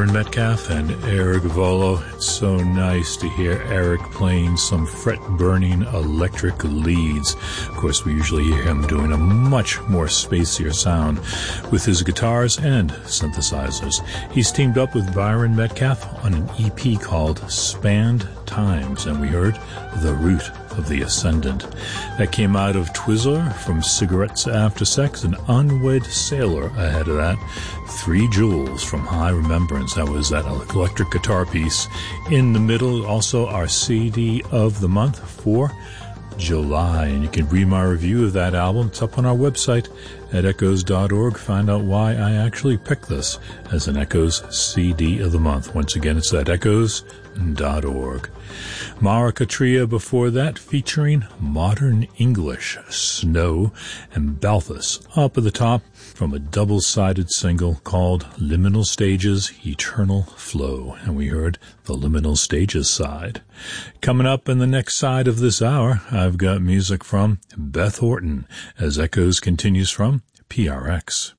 Byron Metcalf and Eric Volo. It's so nice to hear Eric playing some fret-burning electric leads. Of course, we usually hear him doing a much more spacier sound with his guitars and synthesizers. He's teamed up with Byron Metcalf on an EP called Spanned Times, and we heard The Root of the Ascendant. That came out of Twizzler from Cigarettes After Sex, an Unwed Sailor ahead of that. 3 Jewels from High Remembrance. That was that electric guitar piece. In the middle, also our CD of the month for July. And you can read my review of that album. It's up on our website at echoes.org. Find out why I actually picked this as an Echoes CD of the month. Once again, it's at echoes.org. Mara Katria before that, featuring Modern English, Snow, and Balthus up at the top from a double-sided single called Liminal Stages, Eternal Flow. And we heard the Liminal Stages side. Coming up in the next side of this hour, I've got music from Beth Orton as Echoes continues from PRX.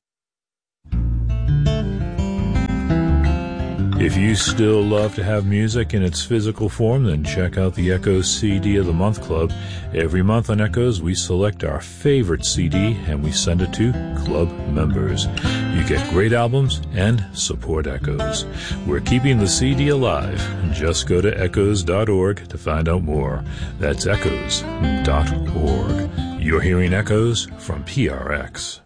If you still love to have music in its physical form, then check out the Echoes CD of the Month Club. Every month on Echoes, we select our favorite CD and we send it to club members. You get great albums and support Echoes. We're keeping the CD alive. Just go to echoes.org to find out more. That's echoes.org. You're hearing Echoes from PRX.